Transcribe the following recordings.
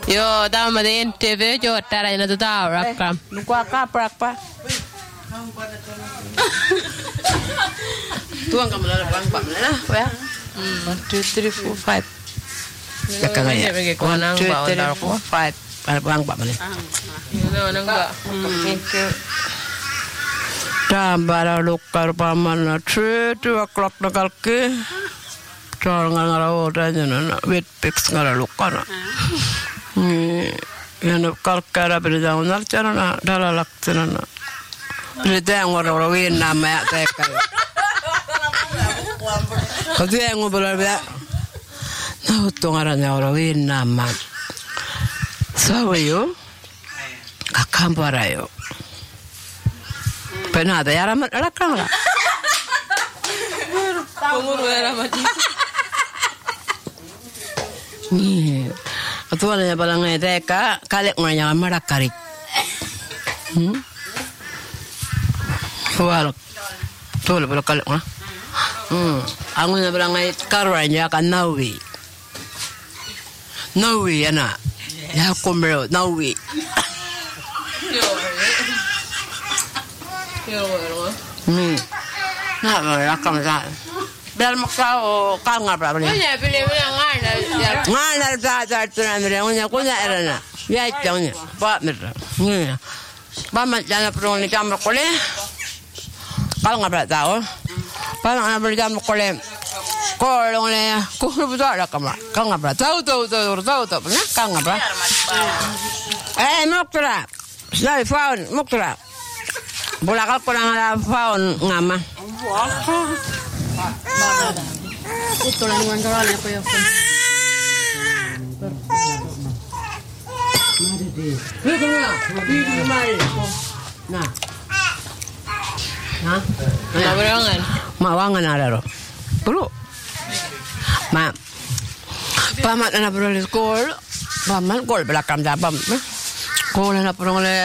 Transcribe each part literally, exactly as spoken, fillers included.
Yo, tama de N T V jo tara ina tu tahu rakam. Nukwa kaprak pa. Tuang kamu lah bang pak lah, ya. One two three four five. Kakak ya. One two three four five. Bang pak mana? Yo, nang ba. Tambara lukar pamana three two o'clock nakal ke. Car ngara ora jana wet pix ngara lukar. Ni yana kalkara berda unar chana dala laktana. Berda ngora ora win nama ya teka. Kau yang ngobrol berda. Nah, tungarannya ora win nama. Sawayo kakambarayo. Penada ya ramat lakang lah. Penguru ya ramat. Ni, atualnya balangnya teka kalek nganya marakari. Hmm. Tual, tual bala kalek ah. Hmm. Angunya balangnya karanya kan nawi. Nawi ana. Ya kumero nawi. Yo, yo. Hmm. Nah, lakang sa. Biar maksa o kanga berapa ni? Punya pilih punya ngana. Ngana dah dah tu nak mereka punya punya erana. Ya itu punya. Pak mereka. Ni. Bapak jangan perlu ni jam berkoleh. Kalau nggak berapa tahu. Kalau nggak berapa jam berkoleh. Kalau ni, kalau betul ada kamera. Kalau nggak berapa tahu tahu tahu tahu tahu pernah. Kalau nggak berapa. Eh, muktra. Sudah found muktra. Bola kalau kurang ada found ngama. Ito lang yung kawan apa ya? Nah. Nah. Mawangan. Mawangan ada ro. Bro. Ma. Pamat na bro di sekolah. Pamat gol belakang jabam. Sekolah na bro le.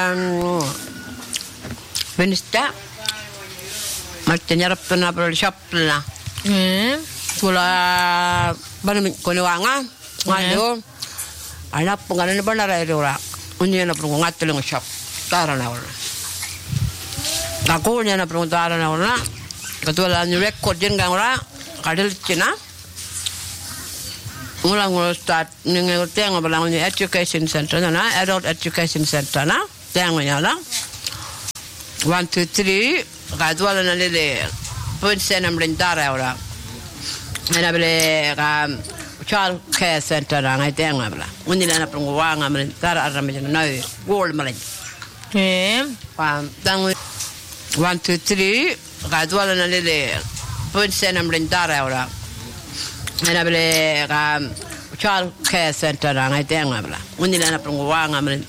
Benista. Macam nyarap tu na bro shop na. Hmm. Kula bana kone wanga ngado anak penganan bana ra ora unya na pung ngatel ng shop tara na ora ako nya na pung tara na ora katula ni record din gang ora kadel china ngulang ngulang start ni ngoteng balang ni education center na adult education center na teng nya la one two three katula na le pun senam lentara ora. Ana bele ka child care center ngai tenga bla. Unila na pungwa nga lentara arame na gol malen. Eh. Pam tang one two three ka dwala na le pun senam lentara ora. Ana bele ka child care center ngai tenga bla. Unila na pungwa nga